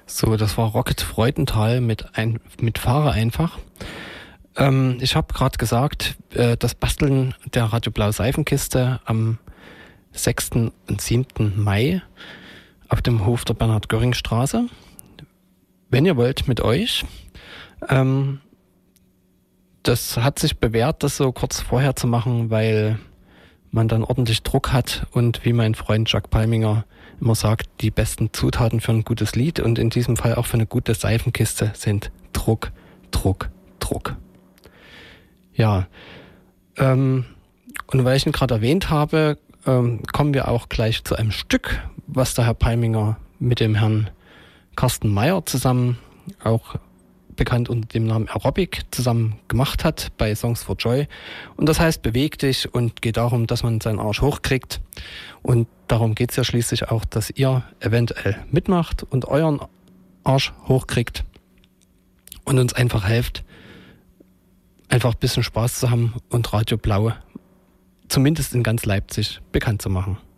So, das war Rocket Freudenthal mit Fahre einfach. Ich habe gerade gesagt, das Basteln der Radio Blau Seifenkiste am 6. und 7. Mai auf dem Hof der Bernhard-Göring-Straße. Wenn ihr wollt, mit euch. Das hat sich bewährt, das so kurz vorher zu machen, weil man dann ordentlich Druck hat und wie mein Freund Jacques Palminger immer sagt, die besten Zutaten für ein gutes Lied und in diesem Fall auch für eine gute Seifenkiste sind Druck, Druck, Druck. Ja, und weil ich ihn gerade erwähnt habe, kommen wir auch gleich zu einem Stück, was der Herr Palminger mit dem Herrn Carsten Meyer zusammen, auch bekannt unter dem Namen Aerobic, zusammen gemacht hat bei Songs for Joy. Und das heißt, beweg dich und geht darum, dass man seinen Arsch hochkriegt. Und darum geht es ja schließlich auch, dass ihr eventuell mitmacht und euren Arsch hochkriegt und uns einfach helft, einfach ein bisschen Spaß zu haben und Radio Blau zumindest in ganz Leipzig bekannt zu machen.